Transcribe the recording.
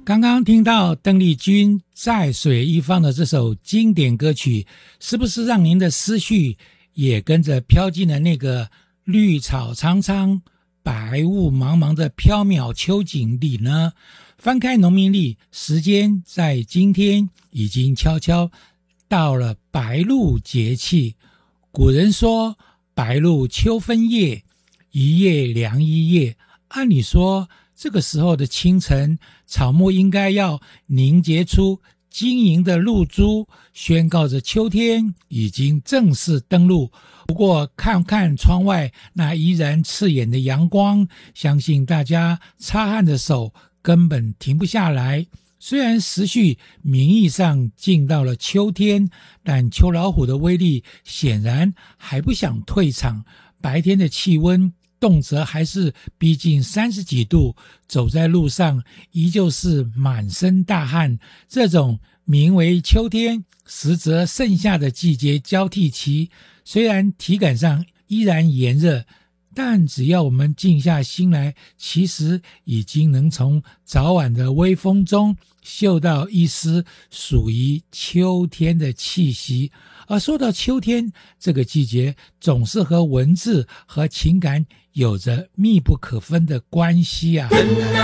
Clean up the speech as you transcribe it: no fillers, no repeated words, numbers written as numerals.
刚刚听到邓丽君在水一方的这首经典歌曲，是不是让您的思绪也跟着飘进了那个绿草苍苍、白雾茫茫的缥缈秋景里呢？翻开农民历，时间在今天已经悄悄到了白露节气。古人说白露秋分夜，一夜凉一夜。按理说这个时候的清晨，草木应该要凝结出晶莹的露珠，宣告着秋天已经正式登陆。不过看看窗外那依然刺眼的阳光，相信大家擦汗的手根本停不下来。虽然时序名义上进到了秋天，但秋老虎的威力显然还不想退场。白天的气温动辄还是逼近30几度，走在路上依旧是满身大汗。这种名为秋天，实则盛夏的季节交替期，虽然体感上依然炎热，但只要我们静下心来，其实已经能从早晚的微风中嗅到一丝属于秋天的气息。而说到秋天这个季节，总是和文字和情感有着密不可分的关系啊。